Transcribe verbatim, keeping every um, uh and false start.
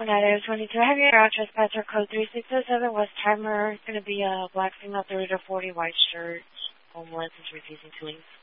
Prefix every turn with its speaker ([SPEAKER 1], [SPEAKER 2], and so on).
[SPEAKER 1] Idaho twenty-two. I have your address, passer code three six zero seven, West Timer. It's going to be a black female, thirty to forty, white shirt, homeless, is refusing to leave.